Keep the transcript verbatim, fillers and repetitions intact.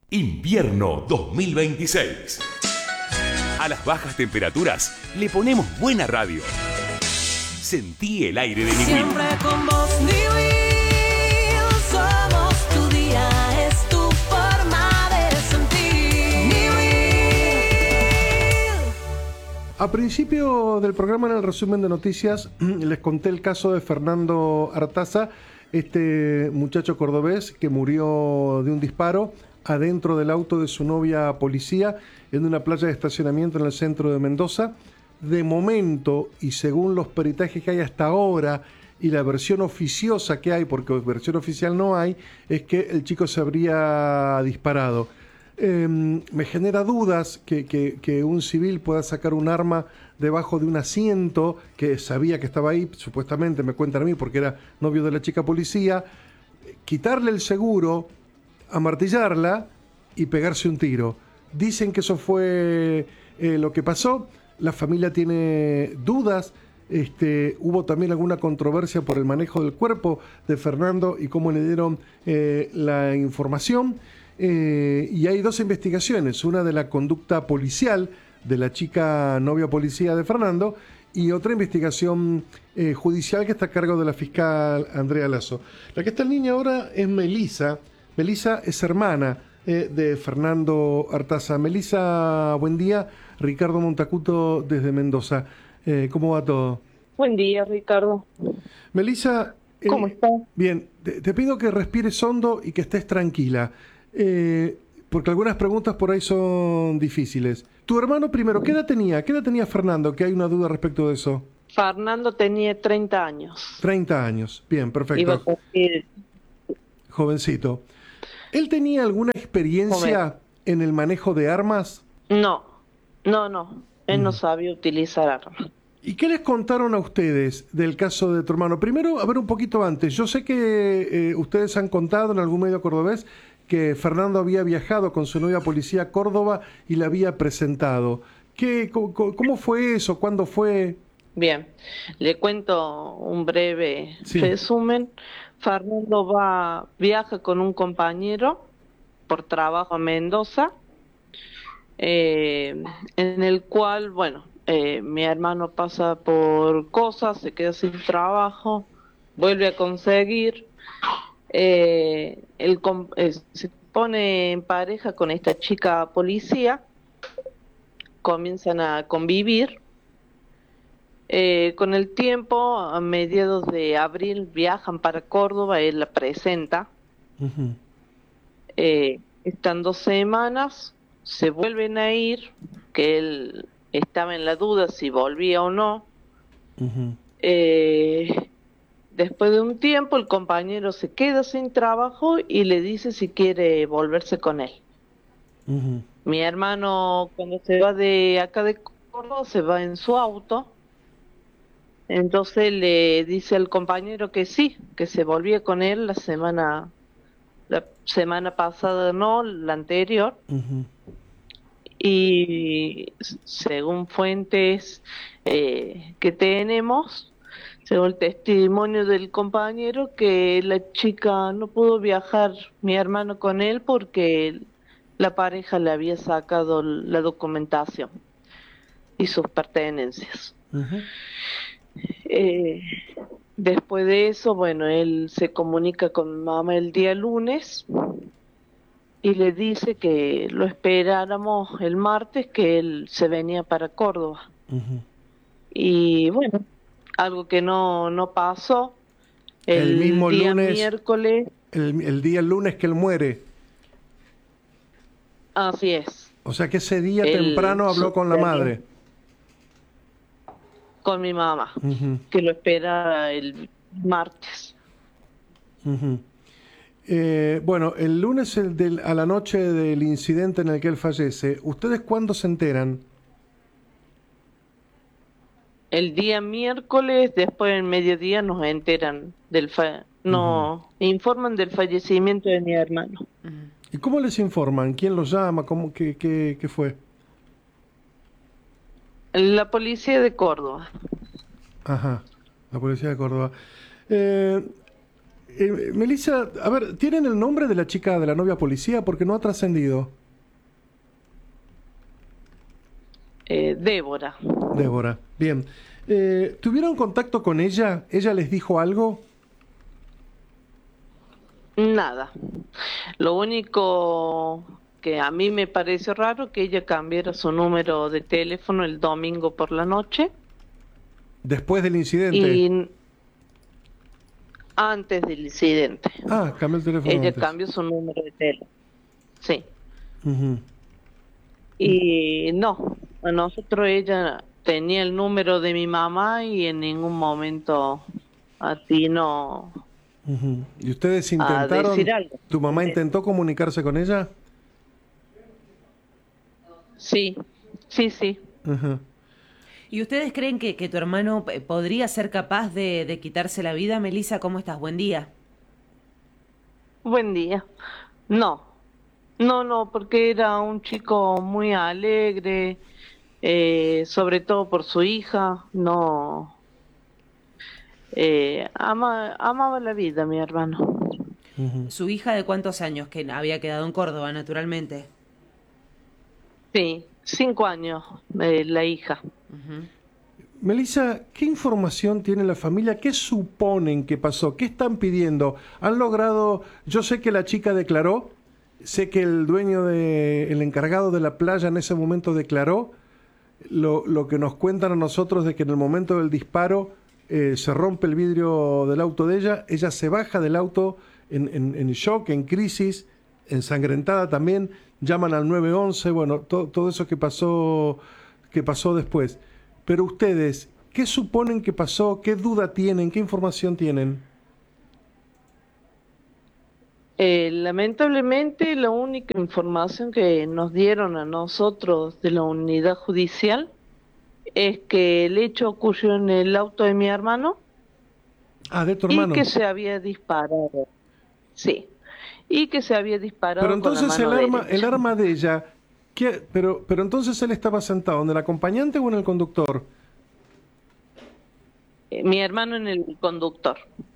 Invierno dos mil veintiséis. A las bajas temperaturas le ponemos buena radio. Sentí el aire de Niwil. Siempre con vos, Niwil. Somos tu día, es tu forma de sentir. Niwil. A principio del programa, en el resumen de noticias, les conté el caso de Fernando Artaza, este muchacho cordobés que murió de un disparo adentro del auto de su novia policía en una playa de estacionamiento en el centro de Mendoza. De momento, y según los peritajes que hay hasta ahora y la versión oficiosa que hay, porque versión oficial no hay, es que el chico se habría disparado. Eh, me genera dudas que, que, que un civil pueda sacar un arma debajo de un asiento, que sabía que estaba ahí, supuestamente me cuentan a mí porque era novio de la chica policía, quitarle el seguro, amartillarla y pegarse un tiro. Dicen que eso fue eh, lo que pasó. La familia tiene dudas. Este, hubo también alguna controversia por el manejo del cuerpo de Fernando y cómo le dieron eh, la información. Eh, y hay dos investigaciones, una de la conducta policial de la chica novia policía de Fernando y otra investigación eh, judicial que está a cargo de la fiscal Andrea Lazo. La que está en línea ahora es Melisa. Melisa es hermana eh, de Fernando Artaza. Melisa, buen día. Ricardo Montacuto desde Mendoza. Eh, ¿Cómo va todo? Buen día, Ricardo. Melisa, eh, ¿Cómo estás? Bien, te, te pido que respires hondo y que estés tranquila, eh, porque algunas preguntas por ahí son difíciles. Tu hermano primero, ¿qué edad tenía? ¿Qué edad tenía Fernando? Que hay una duda respecto de eso. Fernando tenía treinta años. treinta años, bien, perfecto. Iba a cumplir... Jovencito. ¿Él tenía alguna experiencia Joven. en el manejo de armas? No, no, no. Él Mm. no sabía utilizar armas. ¿Y qué les contaron a ustedes del caso de tu hermano? Primero, a ver, un poquito antes. Yo sé que eh, ustedes han contado en algún medio cordobés que Fernando había viajado con su novia policía a Córdoba y la había presentado. ¿Qué, cómo, cómo fue eso? ¿Cuándo fue? Bien, le cuento un breve Sí. resumen. Fernando va, viaja con un compañero por trabajo a Mendoza, eh, en el cual, bueno, eh, mi hermano pasa por cosas, se queda sin trabajo, vuelve a conseguir, eh, él com- eh, se pone en pareja con esta chica policía, comienzan a convivir. Eh, con el tiempo, a mediados de abril, viajan para Córdoba, él la presenta. Uh-huh. Eh, están dos semanas, se vuelven a ir, que él estaba en la duda si volvía o no. Uh-huh. Eh, después de un tiempo, el compañero se queda sin trabajo y le dice si quiere volverse con él. Uh-huh. Mi hermano, cuando se va de acá de Córdoba, se va en su auto. Entonces le dice al compañero que sí, que se volvía con él la semana, la semana pasada, no, la anterior. Uh-huh. Y según fuentes eh, que tenemos, según el testimonio del compañero, que la chica no pudo viajar, mi hermano, con él porque la pareja le había sacado la documentación y sus pertenencias. Uh-huh. Eh, después de eso, bueno, él se comunica con mi mamá el día lunes y le dice que lo esperáramos el martes, que él se venía para Córdoba. Uh-huh. Y bueno, algo que no, no pasó. El, El mismo día lunes- miércoles, El, el día el lunes que él muere. así es, O sea que ese día El temprano habló con la sucedió. madre. con mi mamá, Uh-huh. que lo espera el martes. Uh-huh. Eh, bueno, el lunes el del- a la noche del incidente en el que él fallece, ¿ustedes cuándo se enteran? El día miércoles, después del mediodía, nos enteran del fa nos informan del fallecimiento de mi hermano. ¿Y cómo les informan? ¿Quién los llama? ¿Cómo, qué, qué, qué fue? La policía de Córdoba. Ajá, la policía de Córdoba. Eh, Eh, Melissa, a ver, ¿tienen el nombre de la chica, de la novia policía? Porque no ha trascendido. Eh, Débora. Débora, bien. Eh, ¿Tuvieron contacto con ella? ¿Ella les dijo algo? Nada. Lo único que a mí me pareció raro que ella cambiara su número de teléfono el domingo por la noche Después del incidente. y antes del incidente. Ah, cambió el teléfono Ella antes. cambió su número de teléfono. Sí. Ujú. Y no, a nosotros ella tenía el número de mi mamá y en ningún momento atinó Ujú. ¿Y ustedes a intentaron? decir algo. ¿Tu mamá intentó comunicarse con ella? Sí, sí, sí. Ujú. ¿Y ustedes creen que, que tu hermano eh, podría ser capaz de, de quitarse la vida? Melissa, ¿cómo estás? Buen día. Buen día. No, no, no, porque era un chico muy alegre, eh, sobre todo por su hija. No, eh, ama, amaba la vida, mi hermano. Ujú. ¿Su hija de cuántos años? Que había quedado en Córdoba, naturalmente. Sí, cinco años, eh, la hija. Ujú. Melissa, ¿qué información tiene la familia? ¿Qué suponen que pasó? ¿Qué están pidiendo? ¿Han logrado? Yo sé que la chica declaró, sé que el dueño de, el encargado de la playa en ese momento declaró. Lo, lo que nos cuentan a nosotros de que en el momento del disparo eh, se rompe el vidrio del auto de ella, ella se baja del auto en, en, en shock, en crisis, ensangrentada también, llaman al nueve once, bueno, to, todo eso que pasó, que pasó después. Pero ustedes, ¿qué suponen que pasó? ¿Qué duda tienen? ¿Qué información tienen? Eh, lamentablemente, la única información que nos dieron a nosotros de la unidad judicial es que el hecho ocurrió en el auto de mi hermano Ah, de tu y hermano. que se había disparado. Sí, y que se había disparado Pero con la entonces el mano arma, derecha. el arma de ella, ¿qué? Pero, pero entonces él estaba sentado en el acompañante o en el conductor. Eh, mi hermano en el conductor.